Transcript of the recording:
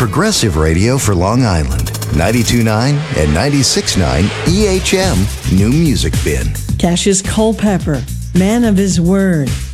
Progressive Radio for Long Island. 92.9 and 96.9 EHM New Music Bin. Cassius Culpepper, man of his word.